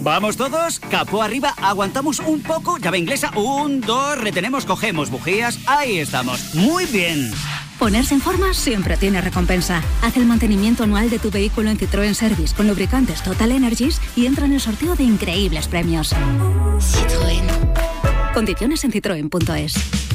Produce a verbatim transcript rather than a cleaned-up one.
¿Vamos todos? Capó arriba, aguantamos un poco, llave inglesa, un, dos, retenemos, cogemos bujías, ahí estamos. Muy bien. Ponerse en forma siempre tiene recompensa. Haz el mantenimiento anual de tu vehículo en Citroën Service con lubricantes Total Energies y entra en el sorteo de increíbles premios. Citroën. Condiciones en citroen punto es.